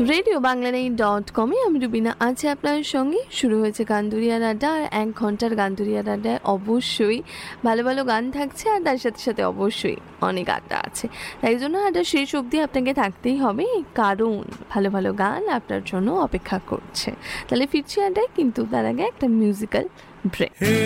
Radio বাংলানেই.com-এ আমি রুবিনা আছি আপনার সঙ্গে। শুরু হয়েছে গানদুরিয়ার আড্ডা, আর 1 ঘন্টার গানদুরিয়ার আড্ডায় অবশ্যই ভালো ভালো গান থাকছে, আর তার সাথে সাথে অবশ্যই অনেক আড্ডা আছে। তাই জন্য আড্ডা শেষ অবধি আপনাকে থাকতেই হবে, কারণ ভালো ভালো গান আপনার জন্য অপেক্ষা করছে। তাহলে ফিরছি আড্ডায়, কিন্তু তার আগে একটা মিউজিক্যাল ব্রেক।